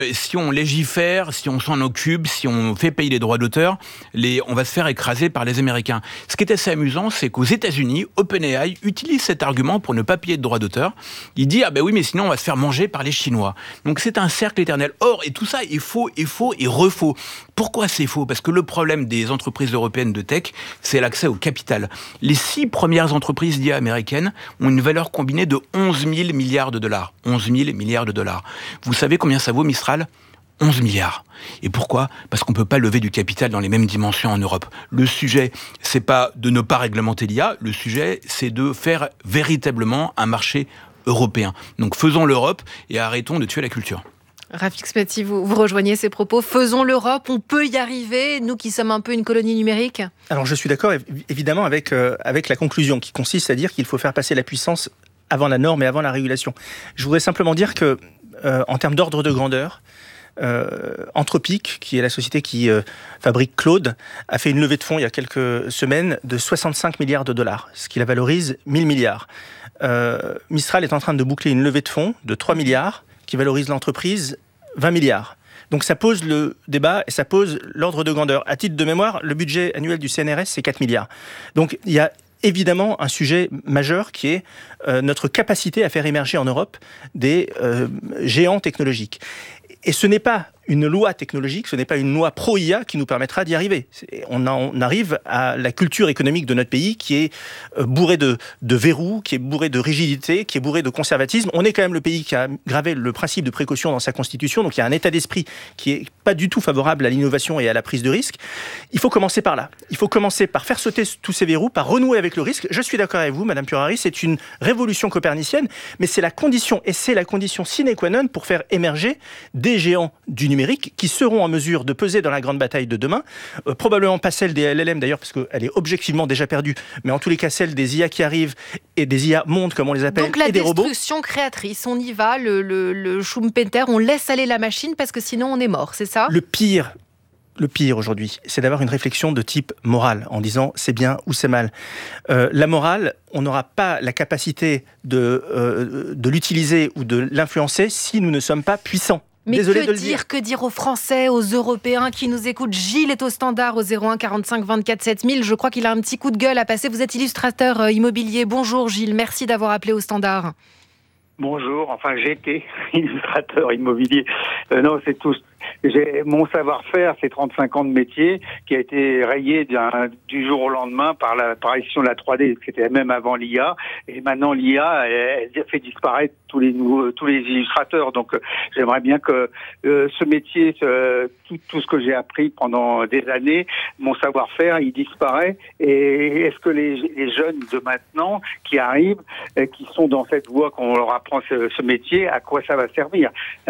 Si on légifère, si on s'en occupe, si on fait payer les droits d'auteur, on va se faire écraser par les Américains. Ce qui est assez amusant, c'est qu'aux États-Unis, OpenAI utilise cet argument pour ne pas payer de droits d'auteur. Il dit, ah ben oui, mais sinon on va se faire manger par les Chinois. Donc c'est un cercle éternel. Or, et tout ça est faux et refaux. Pourquoi c'est faux ? Parce que le problème des entreprises européennes de tech, c'est l'accès au capital. Les 6 premières entreprises d'IA américaines ont une valeur combinée de 11 000 milliards de dollars. 11 000 milliards de dollars. Vous savez combien ça vaut, Mistral ? 11 milliards. Et pourquoi ? Parce qu'on ne peut pas lever du capital dans les mêmes dimensions en Europe. Le sujet, c'est pas de ne pas réglementer l'IA, le sujet, c'est de faire véritablement un marché européen. Donc faisons l'Europe et arrêtons de tuer la culture. Rafik Smetty, vous rejoignez ces propos. Faisons l'Europe, on peut y arriver, nous qui sommes un peu une colonie numérique. Alors je suis d'accord évidemment avec la conclusion qui consiste à dire qu'il faut faire passer la puissance avant la norme et avant la régulation. Je voudrais simplement dire que en termes d'ordre de grandeur, Anthropic, qui est la société qui fabrique Claude, a fait une levée de fonds il y a quelques semaines de 65 milliards de dollars, ce qui la valorise 1000 milliards. Mistral est en train de boucler une levée de fonds de 3 milliards qui valorise l'entreprise 20 milliards. Donc ça pose le débat et ça pose l'ordre de grandeur. À titre de mémoire, le budget annuel du CNRS, c'est 4 milliards. Donc il y a évidemment un sujet majeur qui est notre capacité à faire émerger en Europe des géants technologiques. Et ce n'est pas une loi technologique, ce n'est pas une loi pro-IA qui nous permettra d'y arriver. On arrive à la culture économique de notre pays qui est bourrée de verrous, qui est bourrée de rigidité, qui est bourrée de conservatisme. On est quand même le pays qui a gravé le principe de précaution dans sa constitution, donc il y a un état d'esprit qui est pas du tout favorable à l'innovation et à la prise de risque. Il faut commencer par là. Il faut commencer par faire sauter tous ces verrous, par renouer avec le risque. Je suis d'accord avec vous, Madame Purari, c'est une révolution copernicienne, mais c'est la condition, et c'est la condition sine qua non pour faire émerger des géants du numérique qui seront en mesure de peser dans la grande bataille de demain, probablement pas celle des LLM d'ailleurs, parce qu'elle est objectivement déjà perdue, mais en tous les cas celle des IA qui arrivent, et des IA mondes comme on les appelle, donc la et des robots. Donc la destruction créatrice, on y va, le Schumpeter, on laisse aller la machine parce que sinon on est mort, c'est ça ? Le pire aujourd'hui, c'est d'avoir une réflexion de type moral, en disant c'est bien ou c'est mal. La morale, on n'aura pas la capacité de l'utiliser ou de l'influencer si nous ne sommes pas puissants. Mais désolé de le dire. Que dire aux Français, aux Européens qui nous écoutent ? Gilles est au standard au 01 45 24 7000. Je crois qu'il a un petit coup de gueule à passer. Vous êtes illustrateur immobilier. Bonjour Gilles, merci d'avoir appelé au standard. Bonjour, enfin j'étais illustrateur immobilier. Non, c'est tout. Mon savoir-faire, c'est 35 ans de métier qui a été rayé du jour au lendemain par l'apparition de la 3D, c'était même avant l'IA. Et maintenant l'IA, elle fait disparaître tous les illustrateurs. Donc j'aimerais bien que ce métier, tout ce que j'ai appris pendant des années, mon savoir-faire, il disparaît. Et est-ce que les jeunes de maintenant qui arrivent, qui sont dans cette voie qu'on leur apprend ce métier, à quoi ça va servir ?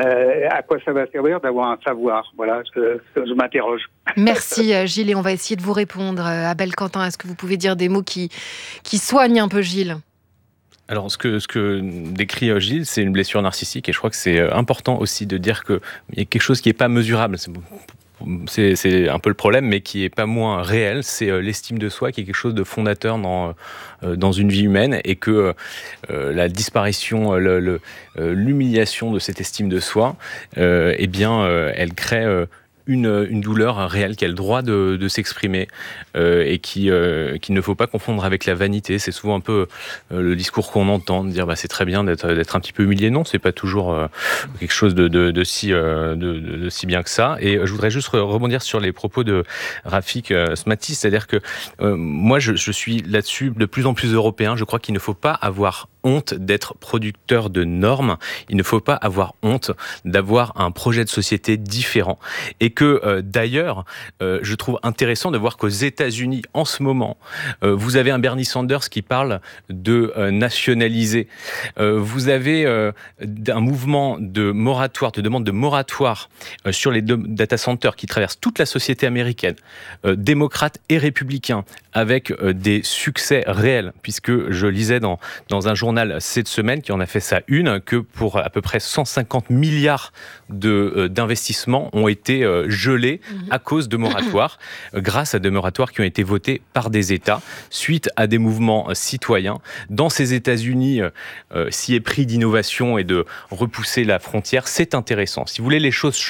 À quoi ça va servir d'avoir un savoir ? Voilà ce que je m'interroge. Merci Gilles, et on va essayer de vous répondre. Abel Quentin, est-ce que vous pouvez dire des mots qui soignent un peu Gilles ? Alors, ce que décrit Gilles, c'est une blessure narcissique, et je crois que c'est important aussi de dire qu'il y a quelque chose qui n'est pas mesurable. C'est un peu le problème, mais qui est pas moins réel, c'est l'estime de soi, qui est quelque chose de fondateur dans une vie humaine, et que la disparition, l'humiliation de cette estime de soi, elle crée une douleur réelle qui a le droit de s'exprimer, et qu'il ne faut pas confondre avec la vanité. C'est souvent un peu le discours qu'on entend, de dire c'est très bien d'être un petit peu humilié. Non, c'est pas toujours quelque chose de si bien que ça. Et je voudrais juste rebondir sur les propos de Rafik Smetty, c'est-à-dire que moi je suis là-dessus de plus en plus européen. Je crois qu'il ne faut pas avoir honte d'être producteur de normes, il ne faut pas avoir honte d'avoir un projet de société différent, et que d'ailleurs, je trouve intéressant de voir qu'aux États-Unis, en ce moment, vous avez un Bernie Sanders qui parle de nationaliser. Vous avez un mouvement de moratoire, de demande de moratoire sur les data centers qui traverse toute la société américaine, démocrates et républicains, avec des succès réels, puisque je lisais dans un journal journal cette semaine qui en a fait sa une, que pour à peu près 150 milliards d'investissements ont été gelés à cause de moratoires, grâce à des moratoires qui ont été votés par des États suite à des mouvements citoyens. Dans ces États-Unis, s'y est pris d'innovation et de repousser la frontière, c'est intéressant. Si vous voulez les choses